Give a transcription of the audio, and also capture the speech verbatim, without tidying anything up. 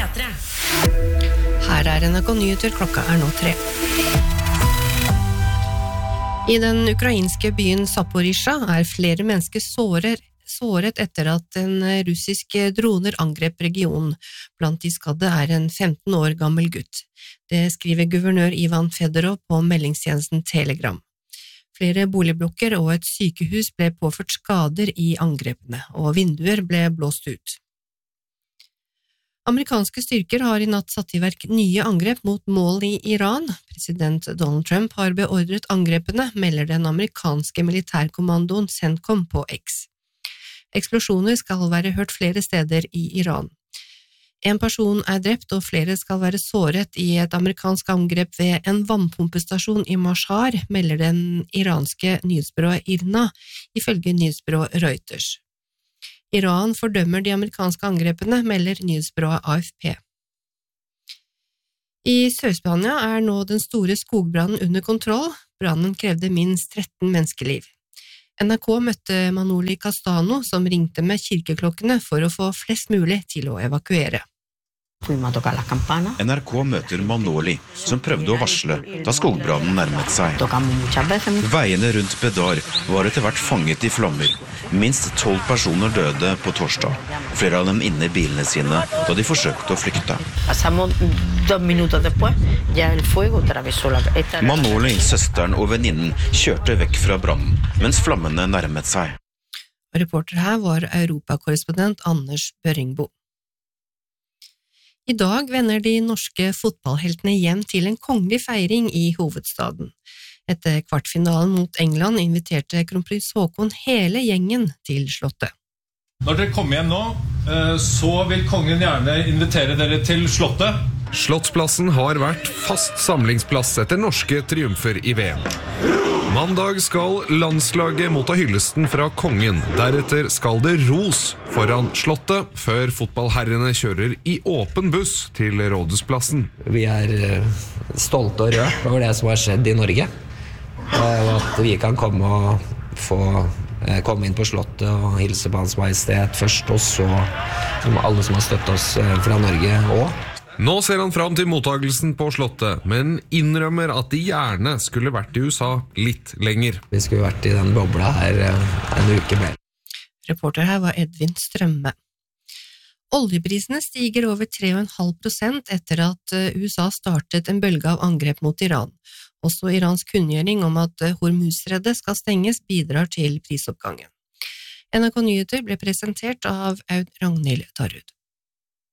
Her er N R K Nyheter, klokka er nå tre. I den ukrainske byen Zaporizjzja er flere mennesker såret, såret etter at en russisk droner angrep regionen. Blant de skadde er en femten år gammel gutt. Det skriver guvernør Ivan Fedorov på meldingstjenesten Telegram. Flere boligblokker og et sykehus ble påført skader i angrepene, og vinduer ble blåst ut. Amerikanske styrker har i natt satt i verk nye angrep mot mål i Iran. President Donald Trump har beordret angrepene, melder den amerikanske militærkommandoen CENTCOM på X. Eksplosjoner skal være hørt flere steder i Iran. En person er drept og flere skal være såret i et amerikansk angrep ved en vannpumpestasjon i Mashhad, melder den iranske nyhetsbyrået IRNA, ifølge nyhetsbyrået Reuters. Iran fordømmer de amerikanske angrepene, melder nyhetsbyrået A F P. I Sør-Spania er nå den store skogbrannen under kontroll. Brannen krevde minst tretten menneskeliv. N R K møtte Manoli Castano, som ringte med kirkeklokkene for å få flest mulig til å evakuere. N R K møter Manoli, som prøvde å varsle da skogbrannen nærmet seg. Veiene rundt Bedar var etter hvert fanget i flammer. Minst tolv personer døde på torsdag, flere av dem inne i bilene sine da de forsøkte å flykte. Manoli, søsteren og venninnen kjørte vekk fra brannen, mens flammene nærmet seg. Reporter her var europakorrespondent Anders Børringbo. I dag vender de norske fotballheltene hjem til en kongelig feiring i hovedstaden. Etter kvartfinalen mot England inviterte kronprins Haakon hele gjengen til slottet. Når dere kommer hjem nå, så vil kongen gjerne invitere dere til slottet. Slottsplassen har vært fast samlingsplass etter norske triumfer i V M. Mandag skal landslaget motta hyllesten fra kongen. Deretter skal det ros foran slottet, før fotballherrene kjører i åpen buss til rådhusplassen. Vi er stolte og rørt over det som har skjedd i Norge. Og at vi kan komme og få komme inn på slottet og hilse på Hans Majestet først, og så alle som har støttet oss fra Norge også. Nå ser han fram til mottagelsen på slottet, men innrømmer at de gjerne skulle vært i U S A litt lenger. Vi skulle vært i den bobla her en uke mer. Reporter her var Edvin Strømme. Oljeprisene stiger over tre komma fem prosent etter at U S A startet en bølge av angrep mot Iran. Også Irans kunngjøring om at Hormuzstredet skal stenges bidrar til prisoppgangen. N R K Nyheter ble presentert av Aud Ragnhild Tarrud.